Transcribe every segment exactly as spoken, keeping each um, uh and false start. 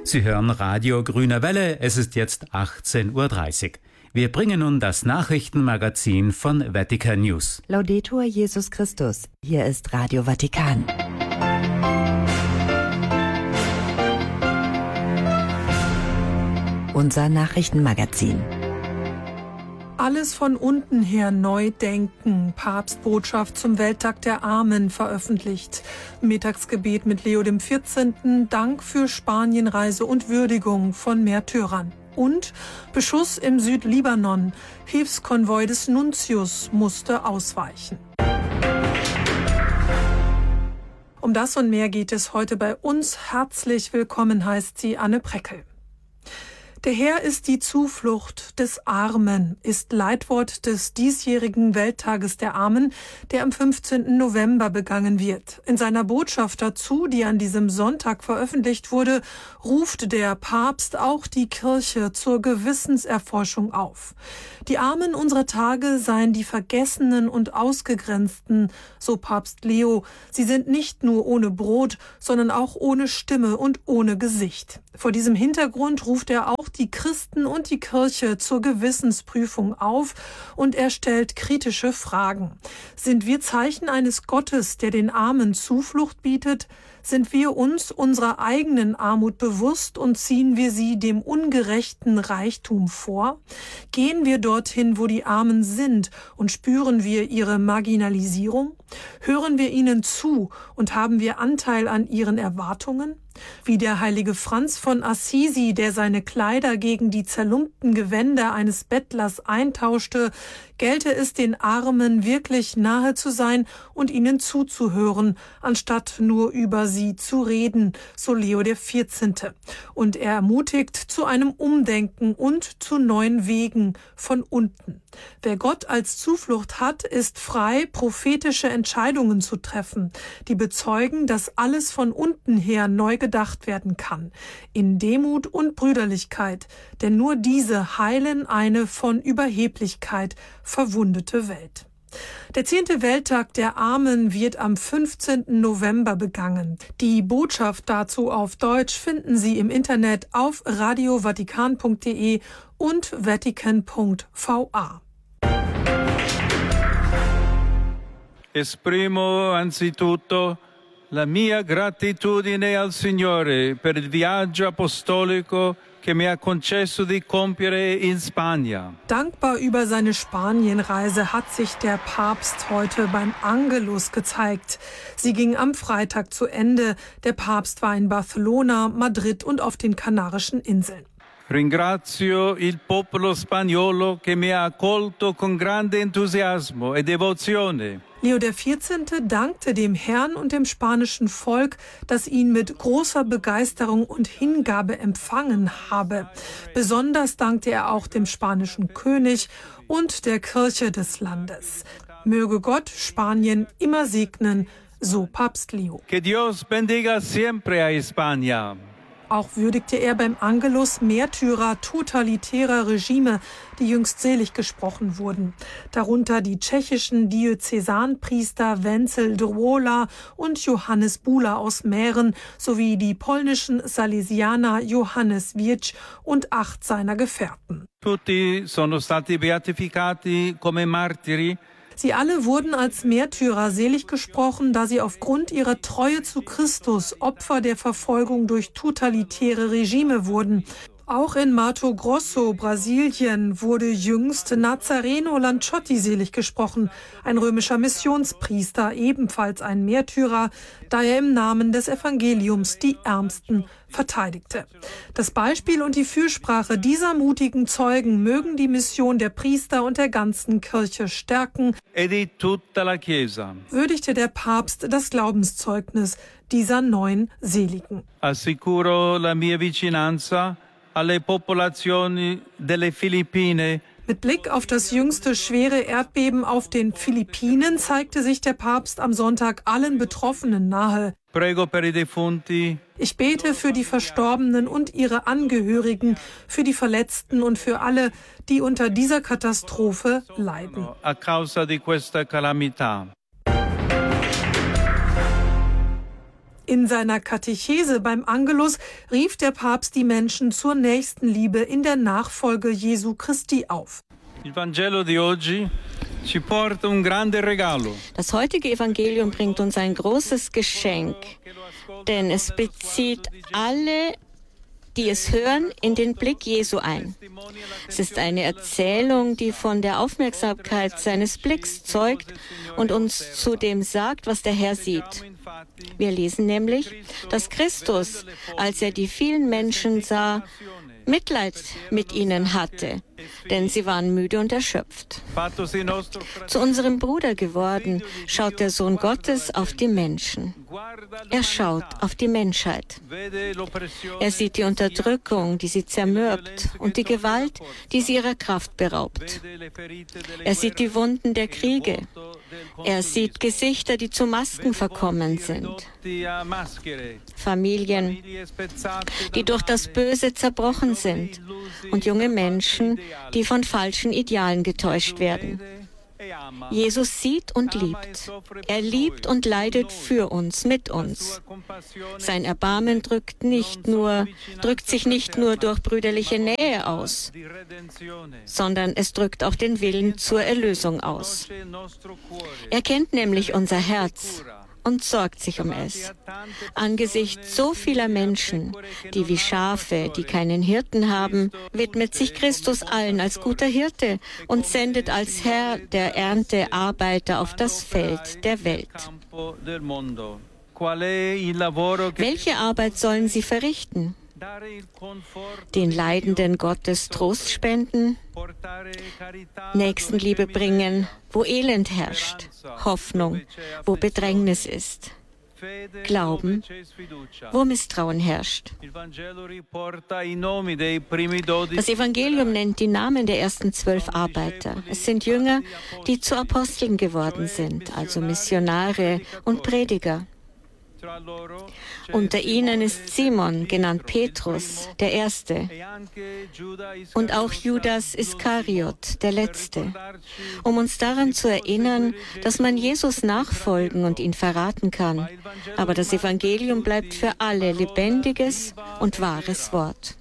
Sie hören Radio Grüne Welle, es ist jetzt achtzehn Uhr dreißig. Wir bringen nun das Nachrichtenmagazin von Vatikan News. Laudetur Jesus Christus, hier ist Radio Vatikan. Unser Nachrichtenmagazin. Alles von unten her neu denken. Papstbotschaft zum Welttag der Armen veröffentlicht. Mittagsgebet mit Leo dem vierzehnten. Dank für Spanienreise und Würdigung von Märtyrern. Und Beschuss im Südlibanon. Hilfskonvoi des Nuntius musste ausweichen. Um das und mehr geht es heute bei uns. Herzlich willkommen heißt sie Anne Preckel. Der Herr ist die Zuflucht des Armen, ist Leitwort des diesjährigen Welttages der Armen, der am fünfzehnten November begangen wird. In seiner Botschaft dazu, die an diesem Sonntag veröffentlicht wurde, ruft der Papst auch die Kirche zur Gewissenserforschung auf. Die Armen unserer Tage seien die Vergessenen und Ausgegrenzten, so Papst Leo. Sie sind nicht nur ohne Brot, sondern auch ohne Stimme und ohne Gesicht. Vor diesem Hintergrund ruft er auch die Christen und die Kirche zur Gewissensprüfung auf und er stellt kritische Fragen. Sind wir Zeichen eines Gottes, der den Armen Zuflucht bietet? Sind wir uns unserer eigenen Armut bewusst und ziehen wir sie dem ungerechten Reichtum vor? Gehen wir dorthin, wo die Armen sind und spüren wir ihre Marginalisierung? Hören wir ihnen zu und haben wir Anteil an ihren Erwartungen? Wie der heilige Franz von Assisi, der seine Kleider gegen die zerlumpten Gewänder eines Bettlers eintauschte, gelte es den Armen wirklich nahe zu sein und ihnen zuzuhören, anstatt nur über sie zu reden, so Leo der vierzehnte. Und er ermutigt zu einem Umdenken und zu neuen Wegen von unten. Wer Gott als Zuflucht hat, ist frei, prophetische Entscheidungen zu treffen, die bezeugen, dass alles von unten her neu gedacht werden kann, in Demut und Brüderlichkeit, denn nur diese heilen eine von Überheblichkeit verwundete Welt. Der zehnte Welttag der Armen wird am fünfzehnten November begangen. Die Botschaft dazu auf Deutsch finden Sie im Internet auf radio vatikan punkt de und vatikan punkt v a. Esprimo anzitutto la mia gratitudine al Signore per il viaggio apostolico che mi ha concesso di compiere in Spagna. Dankbar über seine Spanienreise hat sich der Papst heute beim Angelus gezeigt. Sie ging am Freitag zu Ende. Der Papst war in Barcelona, Madrid und auf den Kanarischen Inseln. Ringrazio il popolo spagnolo che mi ha accolto con grande entusiasmo e devozione. Leo der vierzehnte dankte dem Herrn und dem spanischen Volk, das ihn mit großer Begeisterung und Hingabe empfangen habe. Besonders dankte er auch dem spanischen König und der Kirche des Landes. Möge Gott Spanien immer segnen, so Papst Leo. Que Dios bendiga siempre a España. Auch würdigte er beim Angelus Märtyrer totalitärer Regime, die jüngst selig gesprochen wurden. Darunter die tschechischen Diözesanpriester Wenzel Drola und Johannes Bula aus Mähren sowie die polnischen Salesianer Johannes Wiercz und acht seiner Gefährten. Tutti sono stati beatificati come martiri. Sie alle wurden als Märtyrer selig gesprochen, da sie aufgrund ihrer Treue zu Christus Opfer der Verfolgung durch totalitäre Regime wurden. Auch in Mato Grosso, Brasilien, wurde jüngst Nazareno Lanciotti selig gesprochen, ein römischer Missionspriester, ebenfalls ein Märtyrer, da er im Namen des Evangeliums die Ärmsten verteidigte. Das Beispiel und die Fürsprache dieser mutigen Zeugen mögen die Mission der Priester und der ganzen Kirche stärken, E di tutta la Chiesa. würdigte der Papst das Glaubenszeugnis dieser neuen Seligen. Assicuro la mia vicinanza alle popolazioni delle Filippine. Mit Blick auf das jüngste schwere Erdbeben auf den Philippinen zeigte sich der Papst am Sonntag allen Betroffenen nahe. Prego per i defunti. Ich bete für die Verstorbenen und ihre Angehörigen, für die Verletzten und für alle, die unter dieser Katastrophe leiden. A causa di questa calamità. In seiner Katechese beim Angelus rief der Papst die Menschen zur Nächstenliebe in der Nachfolge Jesu Christi auf. Das heutige Evangelium bringt uns ein großes Geschenk, denn es bezieht alle, die es hören, in den Blick Jesu ein. Es ist eine Erzählung, die von der Aufmerksamkeit seines Blicks zeugt und uns zudem sagt, was der Herr sieht. Wir lesen nämlich, dass Christus, als er die vielen Menschen sah, Mitleid mit ihnen hatte, denn sie waren müde und erschöpft. Zu unserem Bruder geworden, schaut der Sohn Gottes auf die Menschen. Er schaut auf die Menschheit. Er sieht die Unterdrückung, die sie zermürbt, und die Gewalt, die sie ihrer Kraft beraubt. Er sieht die Wunden der Kriege. Er sieht Gesichter, die zu Masken verkommen sind. Familien, die durch das Böse zerbrochen sind, und junge Menschen, die von falschen Idealen getäuscht werden. Jesus sieht und liebt. Er liebt und leidet für uns, mit uns. Sein Erbarmen drückt nicht nur, drückt sich nicht nur durch brüderliche Nähe aus, sondern es drückt auch den Willen zur Erlösung aus. Er kennt nämlich unser Herz und sorgt sich um es. Angesichts so vieler Menschen, die wie Schafe, die keinen Hirten haben, widmet sich Christus allen als guter Hirte und sendet als Herr der Ernte Arbeiter auf das Feld der Welt. Welche Arbeit sollen sie verrichten? Den Leidenden Gottes Trost spenden, Nächstenliebe bringen, wo Elend herrscht, Hoffnung, wo Bedrängnis ist, Glauben, wo Misstrauen herrscht. Das Evangelium nennt die Namen der ersten zwölf Arbeiter. Es sind Jünger, die zu Aposteln geworden sind, also Missionare und Prediger. Unter ihnen ist Simon, genannt Petrus, der Erste, und auch Judas Iskariot, der Letzte, um uns daran zu erinnern, dass man Jesus nachfolgen und ihn verraten kann. Aber das Evangelium bleibt für alle lebendiges und wahres Wort.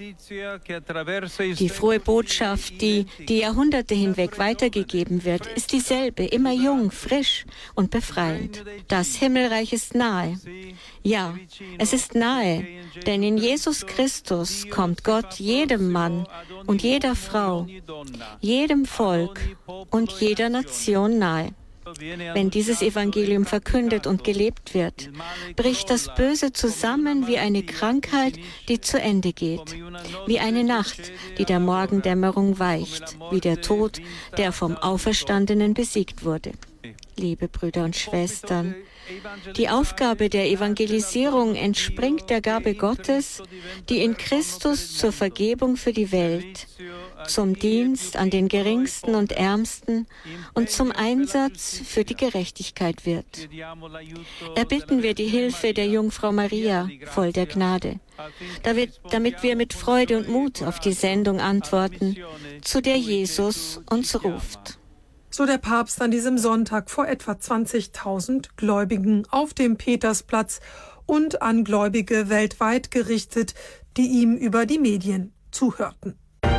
Die frohe Botschaft, die die Jahrhunderte hinweg weitergegeben wird, ist dieselbe, immer jung, frisch und befreiend. Das Himmelreich ist nahe. Ja, es ist nahe, denn in Jesus Christus kommt Gott jedem Mann und jeder Frau, jedem Volk und jeder Nation nahe. Wenn dieses Evangelium verkündet und gelebt wird, bricht das Böse zusammen wie eine Krankheit, die zu Ende geht, wie eine Nacht, die der Morgendämmerung weicht, wie der Tod, der vom Auferstandenen besiegt wurde. Liebe Brüder und Schwestern, die Aufgabe der Evangelisierung entspringt der Gabe Gottes, die in Christus zur Vergebung für die Welt, zum Dienst an den Geringsten und Ärmsten und zum Einsatz für die Gerechtigkeit wird. Erbitten wir die Hilfe der Jungfrau Maria, voll der Gnade, damit wir mit Freude und Mut auf die Sendung antworten, zu der Jesus uns ruft. So der Papst an diesem Sonntag vor etwa zwanzigtausend Gläubigen auf dem Petersplatz und an Gläubige weltweit gerichtet, die ihm über die Medien zuhörten.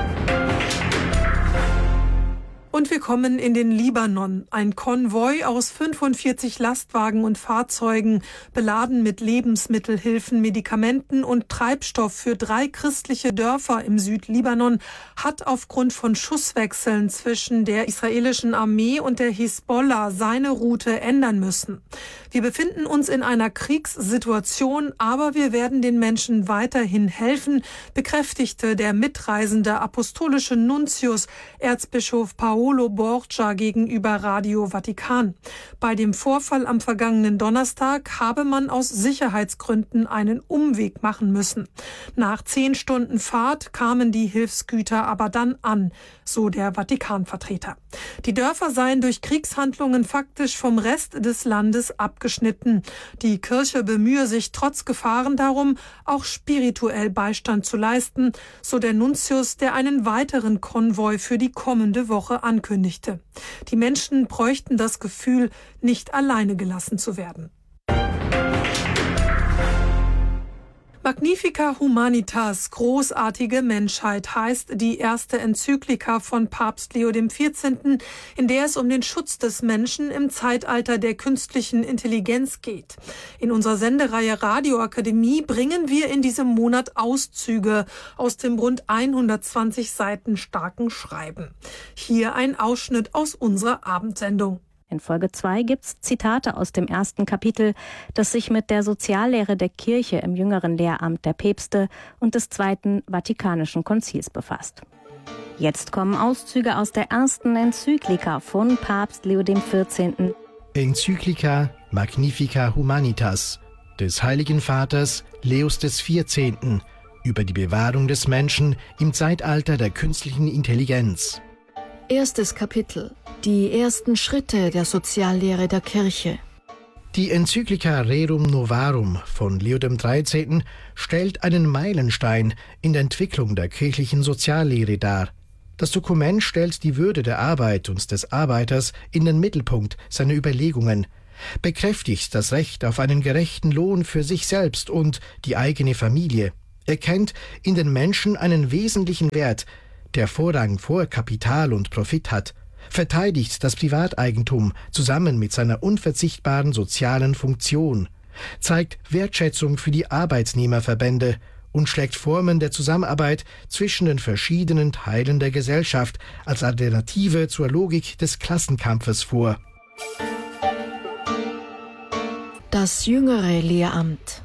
Und wir kommen in den Libanon. Ein Konvoi aus fünfundvierzig Lastwagen und Fahrzeugen, beladen mit Lebensmittelhilfen, Medikamenten und Treibstoff für drei christliche Dörfer im Südlibanon, hat aufgrund von Schusswechseln zwischen der israelischen Armee und der Hisbollah seine Route ändern müssen. Wir befinden uns in einer Kriegssituation, aber wir werden den Menschen weiterhin helfen, bekräftigte der mitreisende apostolische Nuntius, Erzbischof Paolo Borgia, gegenüber Radio Vatikan. Bei dem Vorfall am vergangenen Donnerstag habe man aus Sicherheitsgründen einen Umweg machen müssen. Nach zehn Stunden Fahrt kamen die Hilfsgüter aber dann an, so der Vatikanvertreter. Die Dörfer seien durch Kriegshandlungen faktisch vom Rest des Landes abgeschnitten. Die Kirche bemühe sich trotz Gefahren darum, auch spirituell Beistand zu leisten, so der Nuntius, der einen weiteren Konvoi für die kommende Woche ankündigte. Die Menschen bräuchten das Gefühl, nicht alleine gelassen zu werden. Magnifica Humanitas, großartige Menschheit, heißt die erste Enzyklika von Papst Leo der vierzehnte., in der es um den Schutz des Menschen im Zeitalter der künstlichen Intelligenz geht. In unserer Sendereihe Radioakademie bringen wir in diesem Monat Auszüge aus dem rund hundertzwanzig Seiten starken Schreiben. Hier ein Ausschnitt aus unserer Abendsendung. In Folge zwei gibt's Zitate aus dem ersten Kapitel, das sich mit der Soziallehre der Kirche im jüngeren Lehramt der Päpste und des Zweiten Vatikanischen Konzils befasst. Jetzt kommen Auszüge aus der ersten Enzyklika von Papst Leo der vierzehnte. Enzyklika Magnifica Humanitas des Heiligen Vaters Leos des vierzehnten. über die Bewahrung des Menschen im Zeitalter der künstlichen Intelligenz. Erstes Kapitel. Die ersten Schritte der Soziallehre der Kirche. Die Enzyklika Rerum Novarum von Leo der dreizehnte. stellt einen Meilenstein in der Entwicklung der kirchlichen Soziallehre dar. Das Dokument stellt die Würde der Arbeit und des Arbeiters in den Mittelpunkt seiner Überlegungen, bekräftigt das Recht auf einen gerechten Lohn für sich selbst und die eigene Familie, erkennt in den Menschen einen wesentlichen Wert, der Vorrang vor Kapital und Profit hat, verteidigt das Privateigentum zusammen mit seiner unverzichtbaren sozialen Funktion, zeigt Wertschätzung für die Arbeitnehmerverbände und schlägt Formen der Zusammenarbeit zwischen den verschiedenen Teilen der Gesellschaft als Alternative zur Logik des Klassenkampfes vor. Das jüngere Lehramt.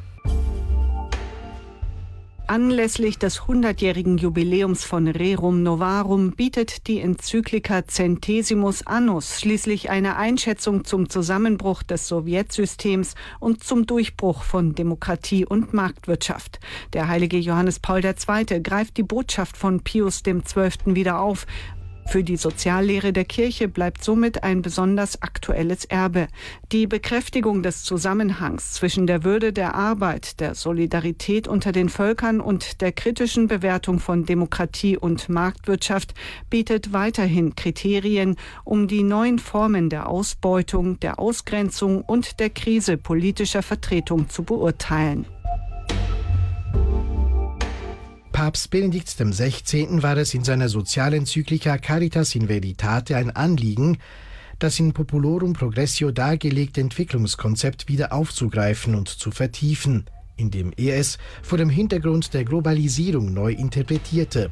Anlässlich des hundertjährigen Jubiläums von Rerum Novarum bietet die Enzyklika Centesimus Annus schließlich eine Einschätzung zum Zusammenbruch des Sowjetsystems und zum Durchbruch von Demokratie und Marktwirtschaft. Der heilige Johannes Paul der Zweite greift die Botschaft von Pius dem Zwölften wieder auf. Für die Soziallehre der Kirche bleibt somit ein besonders aktuelles Erbe. Die Bekräftigung des Zusammenhangs zwischen der Würde der Arbeit, der Solidarität unter den Völkern und der kritischen Bewertung von Demokratie und Marktwirtschaft bietet weiterhin Kriterien, um die neuen Formen der Ausbeutung, der Ausgrenzung und der Krise politischer Vertretung zu beurteilen. Papst Benedikt der Sechzehnte. war es in seiner Sozialenzyklika Caritas in Veritate ein Anliegen, das in Populorum Progressio dargelegte Entwicklungskonzept wieder aufzugreifen und zu vertiefen, indem er es vor dem Hintergrund der Globalisierung neu interpretierte.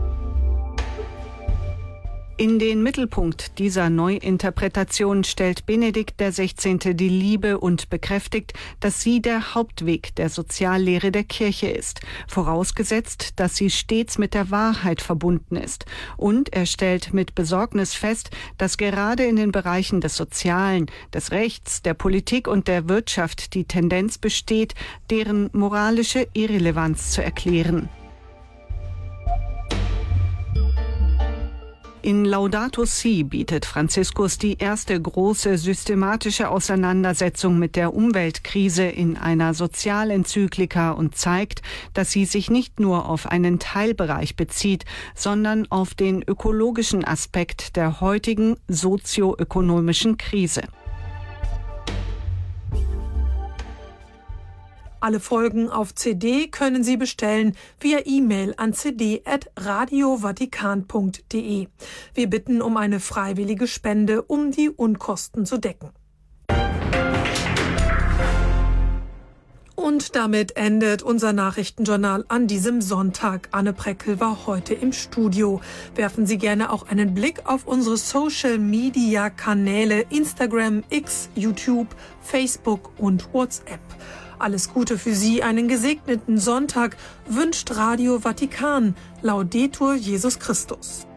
In den Mittelpunkt dieser Neuinterpretation stellt Benedikt der Sechzehnte. Die Liebe und bekräftigt, dass sie der Hauptweg der Soziallehre der Kirche ist, vorausgesetzt, dass sie stets mit der Wahrheit verbunden ist. Und er stellt mit Besorgnis fest, dass gerade in den Bereichen des Sozialen, des Rechts, der Politik und der Wirtschaft die Tendenz besteht, deren moralische Irrelevanz zu erklären. In Laudato Si bietet Franziskus die erste große systematische Auseinandersetzung mit der Umweltkrise in einer Sozialenzyklika und zeigt, dass sie sich nicht nur auf einen Teilbereich bezieht, sondern auf den ökologischen Aspekt der heutigen sozioökonomischen Krise. Alle Folgen auf C D können Sie bestellen via E-Mail an c d at radio vatikan punkt d e. Wir bitten um eine freiwillige Spende, um die Unkosten zu decken. Und damit endet unser Nachrichtenjournal an diesem Sonntag. Anne Preckel war heute im Studio. Werfen Sie gerne auch einen Blick auf unsere Social-Media-Kanäle Instagram, X, YouTube, Facebook und WhatsApp. Alles Gute für Sie, einen gesegneten Sonntag wünscht Radio Vatikan. Laudetur Jesus Christus.